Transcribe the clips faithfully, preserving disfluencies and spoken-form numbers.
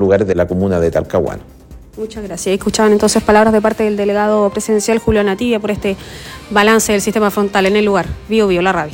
lugares de la comuna de Talcahuano. Muchas gracias. Escuchaban entonces palabras de parte del delegado presidencial Julio Nativia por este balance del sistema frontal en el lugar. Bio Bio, la radio.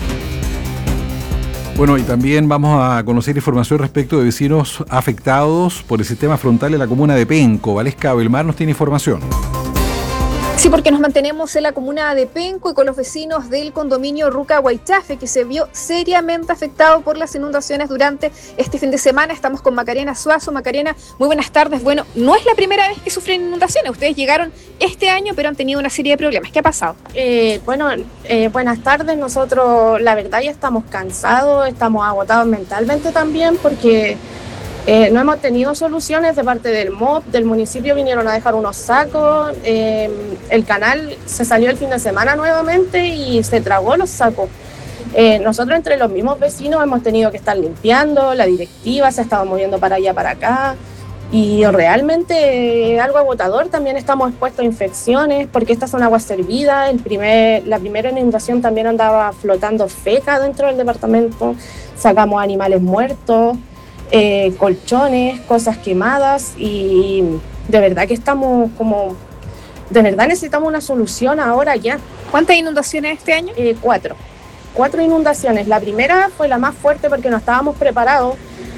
Bueno, y también vamos a conocer información respecto de vecinos afectados por el sistema frontal en la comuna de Penco. Valesca Belmar nos tiene información. Sí, porque nos mantenemos en la comuna de Penco y con los vecinos del condominio Ruca Guaychafe, que se vio seriamente afectado por las inundaciones durante este fin de semana. Estamos con Macarena Suazo. Macarena, muy buenas tardes. Bueno, no es la primera vez que sufren inundaciones. Ustedes llegaron este año, pero han tenido una serie de problemas. ¿Qué ha pasado? Eh, bueno, eh, buenas tardes. Nosotros, la verdad, ya estamos cansados, estamos agotados mentalmente también, porque Eh, no hemos tenido soluciones de parte del M O P, del municipio vinieron a dejar unos sacos, eh, el canal se salió el fin de semana nuevamente y se tragó los sacos. Eh, nosotros entre los mismos vecinos hemos tenido que estar limpiando, la directiva se ha estado moviendo para allá, para acá, y realmente eh, algo agotador. También estamos expuestos a infecciones porque estas son aguas servidas. El primer, la primera inundación también andaba flotando feca dentro del departamento, sacamos animales muertos, Eh, colchones, cosas quemadas, y de verdad que estamos como, de verdad necesitamos una solución ahora ya. ¿Cuántas inundaciones este año? Eh, cuatro, cuatro inundaciones. La primera fue la más fuerte porque no estábamos preparados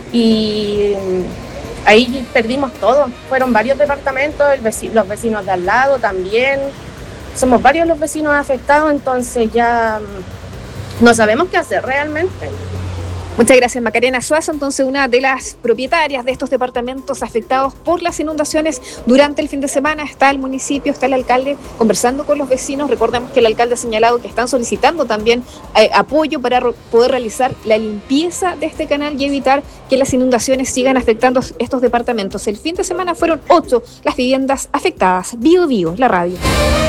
y ahí perdimos todo. Fueron varios departamentos, el vecino, los vecinos de al lado también. Somos varios los vecinos afectados, entonces ya no sabemos qué hacer realmente. Muchas gracias, Macarena Suazo, entonces una de las propietarias de estos departamentos afectados por las inundaciones durante el fin de semana. Está el municipio, está el alcalde conversando con los vecinos. Recordemos que el alcalde ha señalado que están solicitando también eh, apoyo para ro- poder realizar la limpieza de este canal y evitar que las inundaciones sigan afectando estos departamentos. El fin de semana fueron ocho las viviendas afectadas. Bio Bio, la radio.